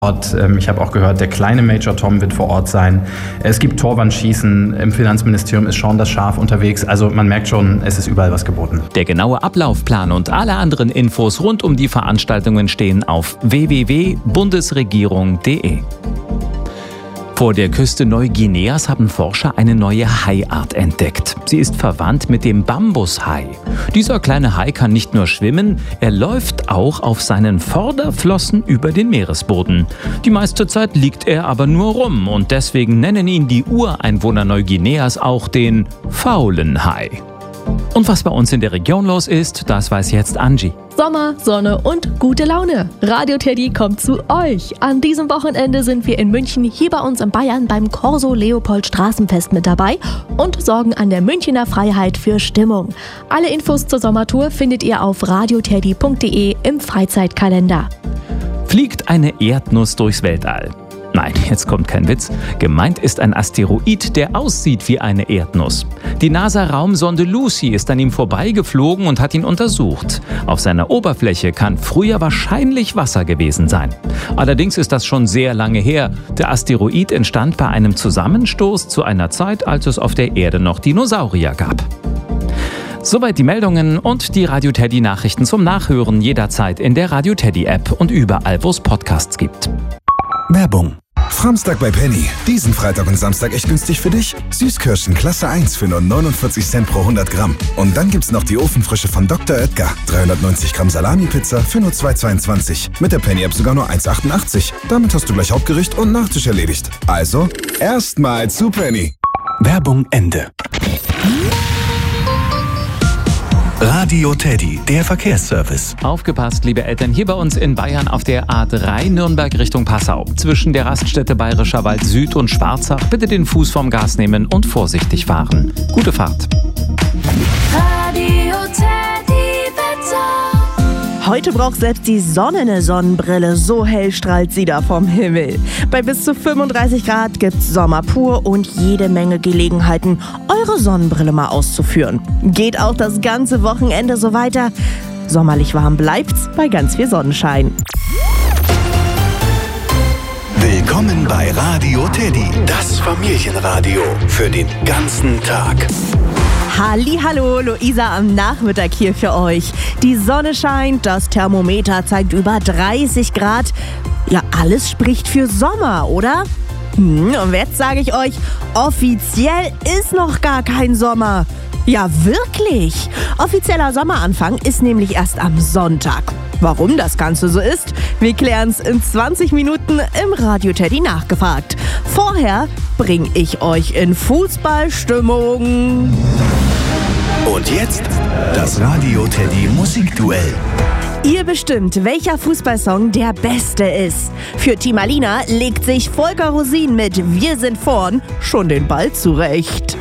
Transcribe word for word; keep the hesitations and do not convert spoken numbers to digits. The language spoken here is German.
Ich habe auch gehört, der kleine Major Tom wird vor Ort sein. Es gibt Torwandschießen, im Finanzministerium ist Sean das Schaf unterwegs. Also man merkt schon, es ist überall was geboten. Der genaue Ablaufplan und alle anderen Infos rund um die Veranstaltungen stehen auf w w w punkt bundesregierung punkt d e. Vor der Küste Neuguineas haben Forscher eine neue Haiart entdeckt. Sie ist verwandt mit dem Bambushai. Dieser kleine Hai kann nicht nur schwimmen, er läuft auch auf seinen Vorderflossen über den Meeresboden. Die meiste Zeit liegt er aber nur rum und deswegen nennen ihn die Ureinwohner Neuguineas auch den faulen Hai. Und was bei uns in der Region los ist, das weiß jetzt Angie. Sommer, Sonne und gute Laune. Radio Teddy kommt zu euch. An diesem Wochenende sind wir in München hier bei uns in Bayern beim Corso Leopold Straßenfest mit dabei und sorgen an der Münchner Freiheit für Stimmung. Alle Infos zur Sommertour findet ihr auf radioteddy punkt d e im Freizeitkalender. Fliegt eine Erdnuss durchs Weltall? Nein, jetzt kommt kein Witz. Gemeint ist ein Asteroid, der aussieht wie eine Erdnuss. Die NASA-Raumsonde Lucy ist an ihm vorbeigeflogen und hat ihn untersucht. Auf seiner Oberfläche kann früher wahrscheinlich Wasser gewesen sein. Allerdings ist das schon sehr lange her. Der Asteroid entstand bei einem Zusammenstoß zu einer Zeit, als es auf der Erde noch Dinosaurier gab. Soweit die Meldungen und die Radio Teddy Nachrichten zum Nachhören jederzeit in der Radio Teddy App und überall, wo es Podcasts gibt. Werbung. Framstag bei Penny. Diesen Freitag und Samstag echt günstig für dich. Süßkirschen Klasse eins für nur neunundvierzig Cent pro hundert Gramm. Und dann gibt's noch die Ofenfrische von Doktor Oetker. dreihundertneunzig Gramm Salami-Pizza für nur zwei Euro zweiundzwanzig. Mit der Penny-App sogar nur eins Euro achtundachtzig. Damit hast du gleich Hauptgericht und Nachtisch erledigt. Also, erstmal zu Penny. Werbung Ende. Radio Teddy, der Verkehrsservice. Aufgepasst, liebe Eltern, hier bei uns in Bayern auf der A drei Nürnberg Richtung Passau. Zwischen der Raststätte Bayerischer Wald Süd und Schwarzach bitte den Fuß vom Gas nehmen und vorsichtig fahren. Gute Fahrt. Radio Teddy Wetter. Heute braucht selbst die Sonne eine Sonnenbrille, so hell strahlt sie da vom Himmel. Bei bis zu fünfunddreißig Grad gibt's Sommer pur und jede Menge Gelegenheiten, eure Sonnenbrille mal auszuführen. Geht auch das ganze Wochenende so weiter. Sommerlich warm bleibt's bei ganz viel Sonnenschein. Willkommen bei Radio Teddy, das Familienradio für den ganzen Tag. Hallihallo, Luisa am Nachmittag hier für euch. Die Sonne scheint, das Thermometer zeigt über dreißig Grad. Ja, alles spricht für Sommer, oder? Hm, und jetzt sage ich euch, offiziell ist noch gar kein Sommer. Ja, wirklich. Offizieller Sommeranfang ist nämlich erst am Sonntag. Warum das Ganze so ist, wir klären's in zwanzig Minuten im Radio Teddy nachgefragt. Vorher bringe ich euch in Fußballstimmung. Und jetzt das Radio Teddy Musikduell. Ihr bestimmt, welcher Fußballsong der beste ist. Für Team Alina legt sich Volker Rosin mit Wir sind vorn schon den Ball zurecht.